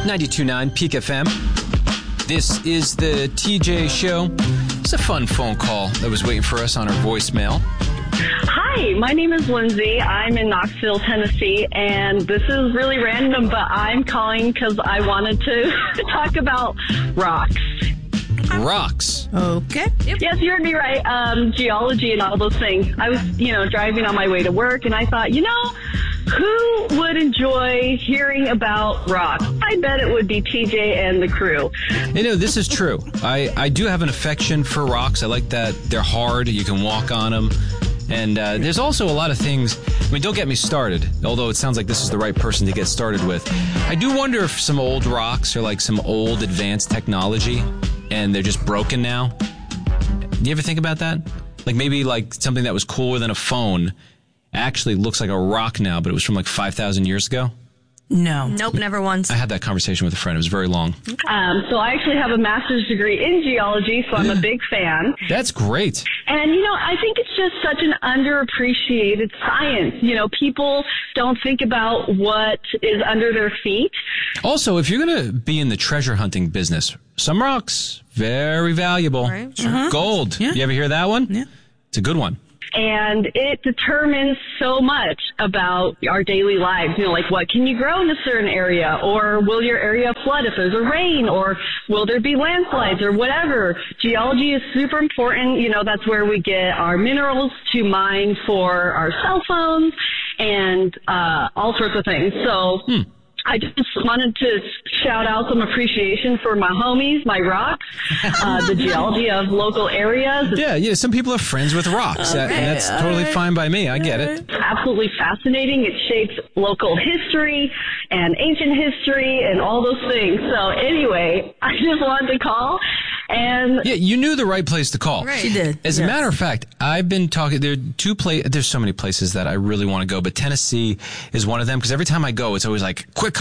92.9 Peak FM. This is the TJ Show. It's a fun phone call that was waiting for us on our voicemail. Hi, my name is Lindsay. I'm in Knoxville, Tennessee, and this is really random, but I'm calling because I wanted to talk about rocks. Rocks. Okay. Yep. Yes, you heard me right. Geology and all those things. I was, driving on my way to work, and I thought, who would enjoy hearing about rocks? I bet it would be TJ and the crew. This is true. I do have an affection for rocks. I like that they're hard. You can walk on them. And there's also a lot of things. Don't get me started, although it sounds like this is the right person to get started with. I do wonder if some old rocks are like some old advanced technology and they're just broken now. Do you ever think about that? Like maybe like something that was cooler than a phone actually looks like a rock now, but it was from like 5,000 years ago? No. Nope, never once. I had that conversation with a friend. It was very long. So I actually have a master's degree in geology, so I'm a big fan. That's great. And, I think it's just such an underappreciated science. People don't think about what is under their feet. Also, if you're going to be in the treasure hunting business, some rocks, very valuable. Right. Uh-huh. Gold. Yeah. You ever hear that one? Yeah. It's a good one. And it determines so much about our daily lives. Like what can you grow in a certain area? Or will your area flood if there's a rain? Or will there be landslides or whatever? Geology is super important. That's where we get our minerals to mine for our cell phones and all sorts of things. So I just wanted to shout out some appreciation for my homies, my rocks, the geology of local areas. Yeah, some people are friends with rocks, and that's totally fine by me. I get it. It's absolutely fascinating. It shapes local history and ancient history and all those things. So anyway, I just wanted to call. And yeah, you knew the right place to call. Right. She did. As a matter of fact, I've been talking. There's so many places that I really want to go, but Tennessee is one of them because every time I go, it's always like quick